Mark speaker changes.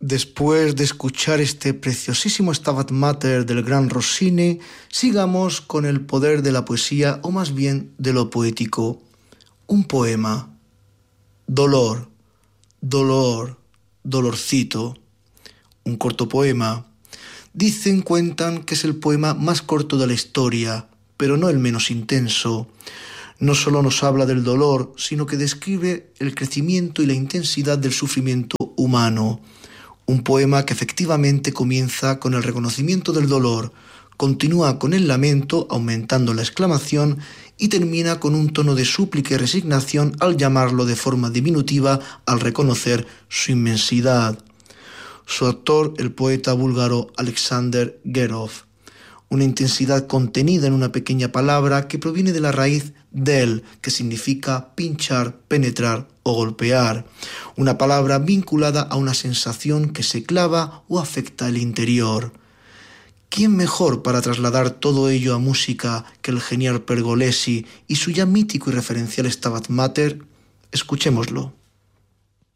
Speaker 1: Después de escuchar este preciosísimo Stabat Mater del gran Rossini, sigamos con el poder de la poesía, o más bien de lo poético. Un poema. Dolor, dolor, dolorcito. Un corto poema. Cuentan que es el poema más corto de la historia, pero no el menos intenso. No solo nos habla del dolor, sino que describe el crecimiento y la intensidad del sufrimiento humano. Un poema que efectivamente comienza con el reconocimiento del dolor, continúa con el lamento, aumentando la exclamación, y termina con un tono de súplica y resignación al llamarlo de forma diminutiva al reconocer su inmensidad. Su autor, el poeta búlgaro Alexander Gerov. Una intensidad contenida en una pequeña palabra que proviene de la raíz del, que significa pinchar, penetrar o golpear. Una palabra vinculada a una sensación que se clava o afecta el interior. ¿Quién mejor para trasladar todo ello a música que el genial Pergolesi y su ya mítico y referencial Stabat Mater? Escuchémoslo.